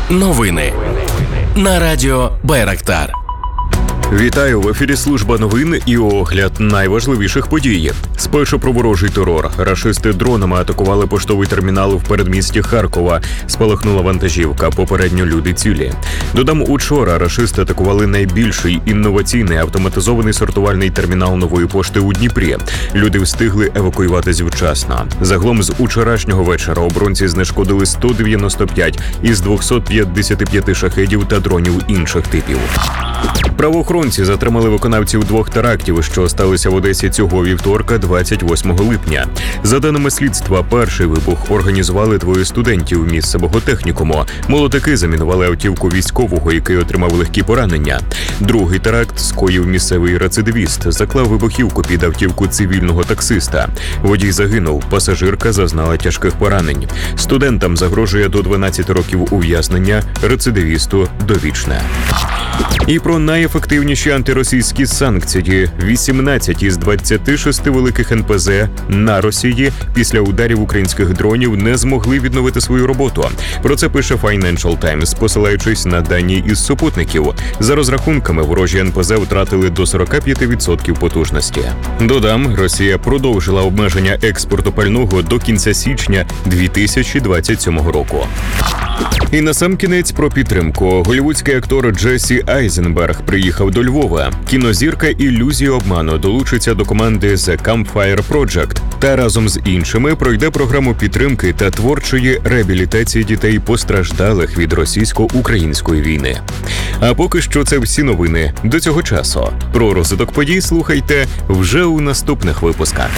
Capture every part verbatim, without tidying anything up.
Новини на радіо Байрактар. Вітаю, в ефірі служба новин і огляд найважливіших подій. Спершу про ворожий терор. Рашисти дронами атакували поштовий термінал в передмісті Харкова. Спалахнула вантажівка, попередньо люди цілі. Додам, учора рашисти атакували найбільший інноваційний автоматизований сортувальний термінал Нової пошти у Дніпрі. Люди встигли евакуюватись вчасно. Загалом з учорашнього вечора оборонці знешкодили сто дев'яносто п'ять із двохсот п'ятдесяти п'яти шахедів та дронів інших типів. Правоохоронці затримали виконавців двох терактів, що сталися в Одесі цього вівторка, двадцять восьмого липня. За даними слідства, перший вибух організували двоє студентів місцевого технікуму. Молотики замінували автівку військового, який отримав легкі поранення. Другий теракт скоїв місцевий рецидивіст, заклав вибухівку під автівку цивільного таксиста. Водій загинув, пасажирка зазнала тяжких поранень. Студентам загрожує до дванадцяти років ув'язнення, рецидивісту – довічне. І про найефективніші антиросійські санкції. вісімнадцять із двадцяти шести великих ен пе зет на Росії після ударів українських дронів не змогли відновити свою роботу. Про це пише Financial Times, посилаючись на дані із супутників. За розрахунками, ворожі ен пе зет втратили до сорок п'ять відсотків потужності. Додам, Росія продовжила обмеження експорту пального до кінця січня дві тисячі двадцять сьомого року. І насамкінець про підтримку. Голлівудський актор Джесі Айзенберг приїхав до Львова. Кінозірка «Ілюзії обману» долучиться до команди The Campfire Project та разом з іншими пройде програму підтримки та творчої реабілітації дітей, постраждалих від російсько-української війни. А поки що це всі новини до цього часу. Про розвиток подій слухайте вже у наступних випусках.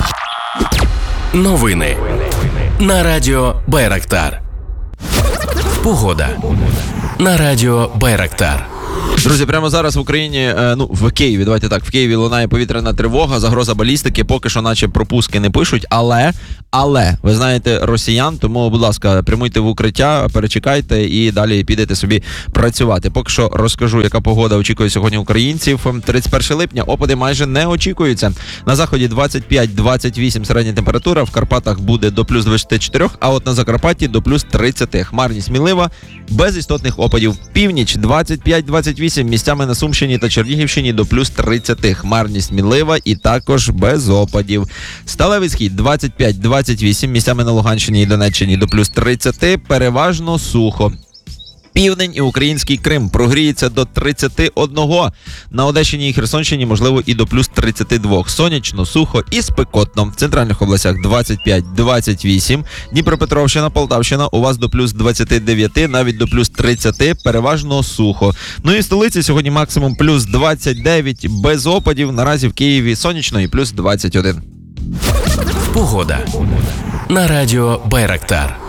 Новини на радіо Байрактар. Погода на радіо Байрактар. Друзі, прямо зараз в Україні, ну, в Києві, давайте так, в Києві лунає повітряна тривога, загроза балістики, поки що наче пропуски не пишуть, але, але, ви знаєте росіян, тому, будь ласка, прямуйте в укриття, перечекайте і далі підете собі працювати. Поки що розкажу, яка погода очікує сьогодні українців. тридцять перше липня опади майже не очікуються. На заході двадцять п'ять - двадцять вісім середня температура, в Карпатах буде до плюс двадцяти чотирьох, а от на Закарпатті до плюс тридцяти. Хмарність мінлива, без істотних опадів. Північ двадцять п'ять - двадцять вісім, місцями на Сумщині та Чернігівщині до плюс тридцяти. Хмарність мінлива і також без опадів. Сталевий схід двадцять п'ять - двадцять вісім, місцями на Луганщині і Донеччині до плюс тридцяти, переважно сухо. Південь і український Крим прогріється до тридцяти одного. На Одещині і Херсонщині, можливо, і до плюс тридцяти двох. Сонячно, сухо і спекотно. В центральних областях двадцять п'ять - двадцять вісім. Дніпропетровщина, Полтавщина у вас до плюс двадцяти дев'яти, навіть до плюс тридцяти, переважно сухо. Ну і в столиці сьогодні максимум плюс двадцять дев'ять, без опадів. Наразі в Києві сонячно і плюс двадцять один. Погода на радіо Байрактар.